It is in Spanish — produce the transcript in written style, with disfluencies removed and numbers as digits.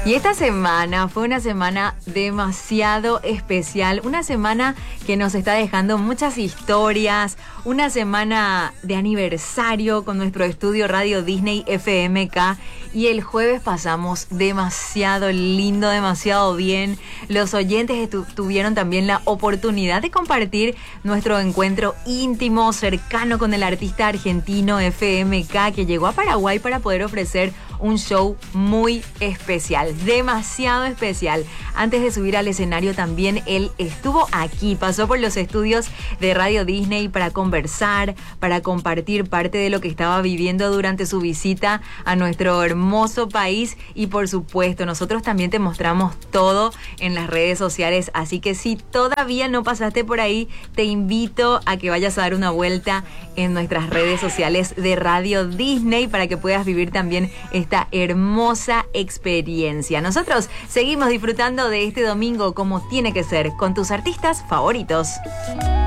Y esta semana fue una semana demasiado especial, una semana que nos está dejando muchas historias, una semana de aniversario con nuestro estudio Radio Disney FMK, y el jueves pasamos demasiado lindo, demasiado bien. Los oyentes tuvieron también la oportunidad de compartir nuestro encuentro íntimo, cercano con el artista argentino FMK, que llegó a Paraguay para poder ofrecer un show muy especial, demasiado especial. Antes de subir al escenario también él estuvo aquí, pasó por los estudios de Radio Disney para conversar, para compartir parte de lo que estaba viviendo durante su visita a nuestro hermoso país, y por supuesto nosotros también te mostramos todo en las redes sociales, así que si todavía no pasaste por ahí, te invito a que vayas a dar una vuelta en nuestras redes sociales de Radio Disney para que puedas vivir también esta hermosa experiencia. Nosotros seguimos disfrutando de este domingo como tiene que ser, con tus artistas favoritos.